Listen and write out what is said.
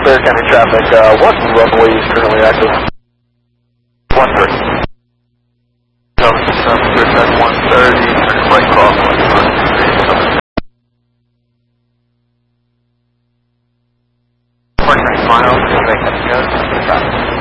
Bear County traffic, what runway is currently active? 130. South at 130, turn right crosswind. 49 miles, make that go.